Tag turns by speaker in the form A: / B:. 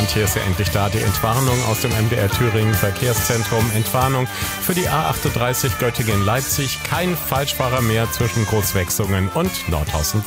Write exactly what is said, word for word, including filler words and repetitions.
A: Und hier ist ja endlich da die Entwarnung aus dem M D R Thüringen Verkehrszentrum. Entwarnung für die A achtunddreißig Göttingen-Leipzig. Kein Falschfahrer mehr zwischen Großwechsungen und Nordhausen West.